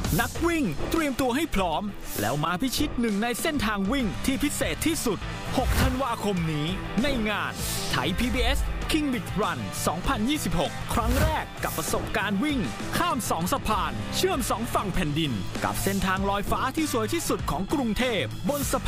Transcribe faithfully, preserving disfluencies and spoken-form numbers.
นักวิ่งเตรียมตัวให้พร้อมแล้วมาพิชิตหนึ่งในเส้นทางวิ่งที่พิเศษที่สุดหกธันวาคมนี้ในงานไทย พี บี เอส King Big Run สองพันยี่สิบหก ครั้งแรกกับประสบการณ์วิ่งข้ามสองสะพานเชื่อมสองฝั่งแผ่นดินกับเส้นทางลอยฟ้าที่สวยที่สุดของกรุงเทพบนสะพาน